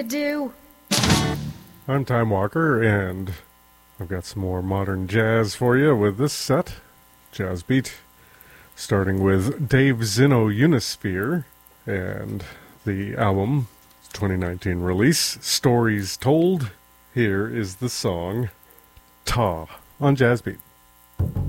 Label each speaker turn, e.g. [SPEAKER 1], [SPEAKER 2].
[SPEAKER 1] do.
[SPEAKER 2] I'm Time Walker, and I've got some more modern jazz for you with this set, Jazz Beat, starting with Dave Zinno Unisphere and the album 2019 release, Stories Told. Here is the song Ta on Jazz Beat.